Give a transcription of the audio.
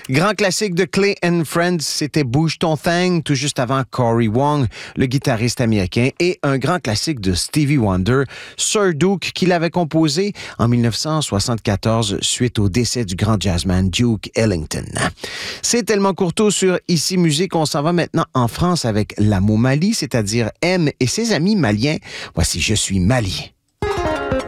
Grand classique de Clay and Friends, c'était Bouge ton thing, tout juste avant Cory Wong, le guitariste américain, et un grand classique de Stevie Wonder, Sir Duke, qu'il avait composé en 1974 suite au décès du grand jazzman Duke Ellington. C'est tellement courto sur Ici Musique, on s'en va maintenant en France avec la Momali, c'est-à-dire M et ses amis maliens. Voici Je suis malien.